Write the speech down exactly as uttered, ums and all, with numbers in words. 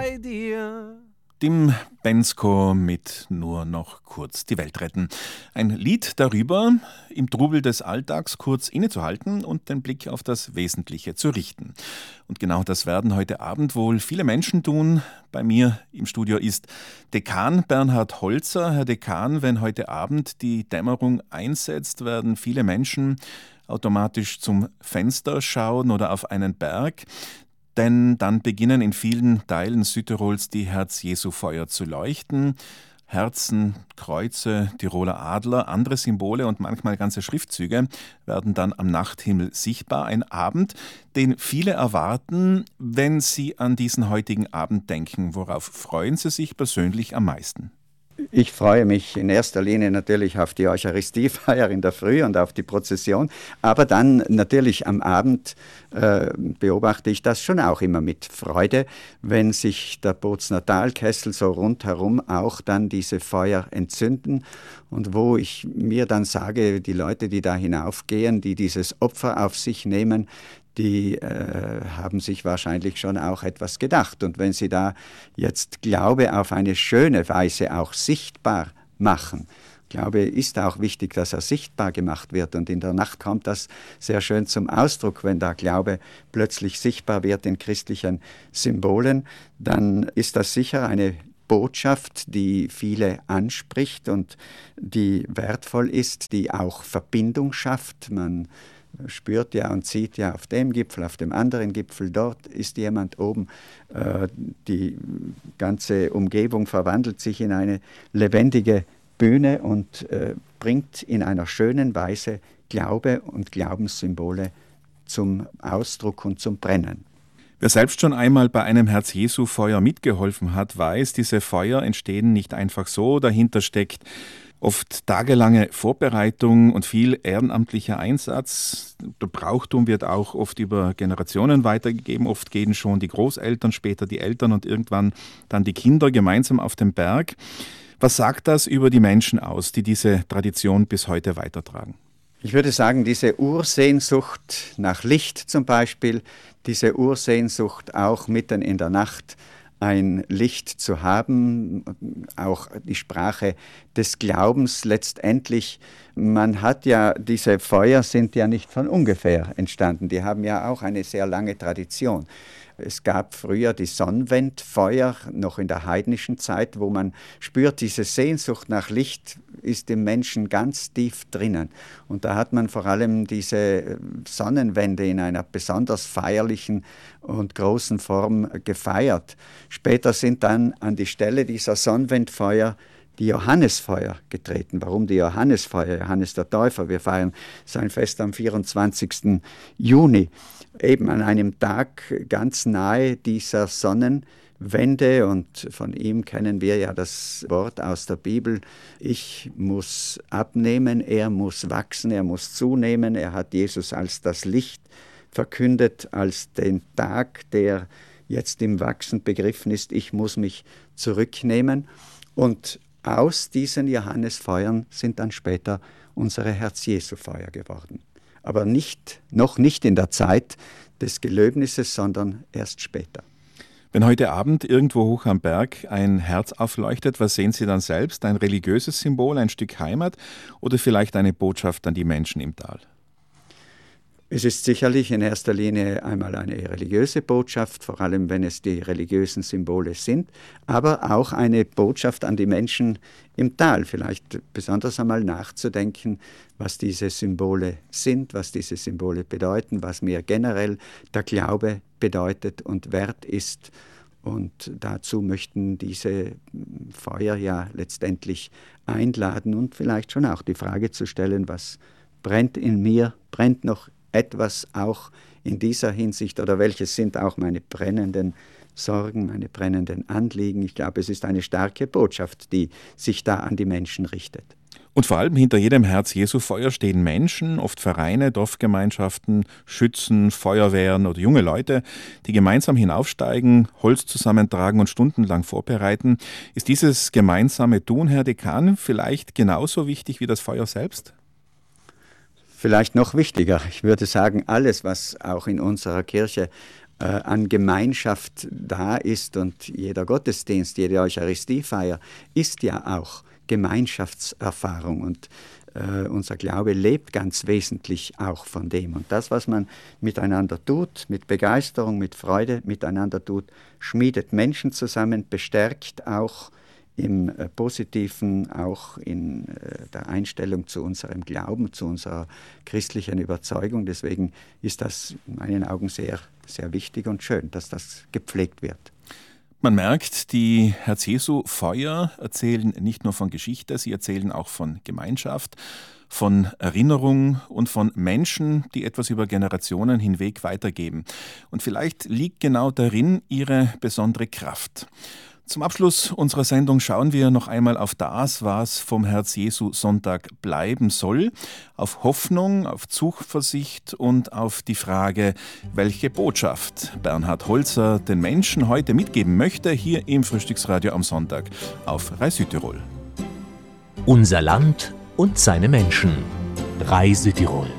bei dir. Tim Bendzko mit Nur noch kurz die Welt retten. Ein Lied darüber, im Trubel des Alltags kurz innezuhalten und den Blick auf das Wesentliche zu richten. Und genau das werden heute Abend wohl viele Menschen tun. Bei mir im Studio ist Dekan Bernhard Holzer. Herr Dekan, wenn heute Abend die Dämmerung einsetzt, werden viele Menschen automatisch zum Fenster schauen oder auf einen Berg. Denn dann beginnen in vielen Teilen Südtirols die Herz-Jesu-Feuer zu leuchten. Herzen, Kreuze, Tiroler Adler, andere Symbole und manchmal ganze Schriftzüge werden dann am Nachthimmel sichtbar. Ein Abend, den viele erwarten, wenn sie an diesen heutigen Abend denken. Worauf freuen Sie sich persönlich am meisten? Ich freue mich in erster Linie natürlich auf die Eucharistiefeier in der Früh und auf die Prozession, aber dann natürlich am Abend äh, beobachte ich das schon auch immer mit Freude, wenn sich der Bootsnatalkessel so rundherum auch dann diese Feuer entzünden und wo ich mir dann sage, die Leute, die da hinaufgehen, die dieses Opfer auf sich nehmen, die äh, haben sich wahrscheinlich schon auch etwas gedacht. Und wenn sie da jetzt Glaube auf eine schöne Weise auch sichtbar machen, Glaube ist auch wichtig, dass er sichtbar gemacht wird. Und in der Nacht kommt das sehr schön zum Ausdruck, wenn da Glaube plötzlich sichtbar wird in christlichen Symbolen, dann ist das sicher eine Botschaft, die viele anspricht und die wertvoll ist, die auch Verbindung schafft. Man spürt ja und sieht ja auf dem Gipfel, auf dem anderen Gipfel, dort ist jemand oben. Äh, die ganze Umgebung verwandelt sich in eine lebendige Bühne und äh, bringt in einer schönen Weise Glaube und Glaubenssymbole zum Ausdruck und zum Brennen. Wer selbst schon einmal bei einem Herz-Jesu-Feuer mitgeholfen hat, weiß, diese Feuer entstehen nicht einfach so, dahinter steckt oft tagelange Vorbereitung und viel ehrenamtlicher Einsatz. Der Brauchtum wird auch oft über Generationen weitergegeben. Oft gehen schon die Großeltern, später die Eltern und irgendwann dann die Kinder gemeinsam auf den Berg. Was sagt das über die Menschen aus, die diese Tradition bis heute weitertragen? Ich würde sagen, diese Ursehnsucht nach Licht zum Beispiel, diese Ursehnsucht auch mitten in der Nacht, ein Licht zu haben, auch die Sprache des Glaubens letztendlich. Man hat ja, diese Feuer sind ja nicht von ungefähr entstanden, die haben ja auch eine sehr lange Tradition. Es gab früher die Sonnwendfeuer, noch in der heidnischen Zeit, wo man spürt, diese Sehnsucht nach Licht ist im Menschen ganz tief drinnen. Und da hat man vor allem diese Sonnenwende in einer besonders feierlichen und großen Form gefeiert. Später sind dann an die Stelle dieser Sonnwendfeuer die Johannesfeuer getreten. Warum die Johannesfeuer? Johannes der Täufer. Wir feiern sein Fest am vierundzwanzigsten Juni. Eben an einem Tag ganz nahe dieser Sonnenwende, und von ihm kennen wir ja das Wort aus der Bibel: Ich muss abnehmen, er muss wachsen, er muss zunehmen. Er hat Jesus als das Licht verkündet, als den Tag, der jetzt im Wachsen begriffen ist. Ich muss mich zurücknehmen. Und aus diesen Johannesfeuern sind dann später unsere Herz-Jesu-Feuer geworden. Aber nicht, noch nicht in der Zeit des Gelöbnisses, sondern erst später. Wenn heute Abend irgendwo hoch am Berg ein Herz aufleuchtet, was sehen Sie dann selbst? Ein religiöses Symbol, ein Stück Heimat oder vielleicht eine Botschaft an die Menschen im Tal? Es ist sicherlich in erster Linie einmal eine religiöse Botschaft, vor allem wenn es die religiösen Symbole sind, aber auch eine Botschaft an die Menschen im Tal, vielleicht besonders einmal nachzudenken, was diese Symbole sind, was diese Symbole bedeuten, was mir generell der Glaube bedeutet und wert ist. Und dazu möchten diese Feuer ja letztendlich einladen und vielleicht schon auch die Frage zu stellen, was brennt in mir, brennt noch etwas auch in dieser Hinsicht, oder welches sind auch meine brennenden Sorgen, meine brennenden Anliegen. Ich glaube, es ist eine starke Botschaft, die sich da an die Menschen richtet. Und vor allem hinter jedem Herz-Jesu-Feuer stehen Menschen, oft Vereine, Dorfgemeinschaften, Schützen, Feuerwehren oder junge Leute, die gemeinsam hinaufsteigen, Holz zusammentragen und stundenlang vorbereiten. Ist dieses gemeinsame Tun, Herr Dekan, vielleicht genauso wichtig wie das Feuer selbst? Vielleicht noch wichtiger. Ich würde sagen, alles, was auch in unserer Kirche äh, an Gemeinschaft da ist. Und jeder Gottesdienst, jede Eucharistiefeier ist ja auch Gemeinschaftserfahrung. Und äh, unser Glaube lebt ganz wesentlich auch von dem. Und das, was man miteinander tut, mit Begeisterung, mit Freude miteinander tut, schmiedet Menschen zusammen, bestärkt auch im äh, Positiven, auch in äh, der Einstellung zu unserem Glauben, zu unserer christlichen Überzeugung. Deswegen ist das in meinen Augen sehr, sehr wichtig und schön, dass das gepflegt wird. Man merkt, die Herz-Jesu-Feuer erzählen nicht nur von Geschichte, sie erzählen auch von Gemeinschaft, von Erinnerung und von Menschen, die etwas über Generationen hinweg weitergeben. Und vielleicht liegt genau darin ihre besondere Kraft. Zum Abschluss unserer Sendung schauen wir noch einmal auf das, was vom Herz-Jesu-Sonntag bleiben soll, auf Hoffnung, auf Zuversicht und auf die Frage, welche Botschaft Bernhard Holzer den Menschen heute mitgeben möchte, hier im Frühstücksradio am Sonntag auf Rai Südtirol. Unser Land und seine Menschen. Rai Südtirol.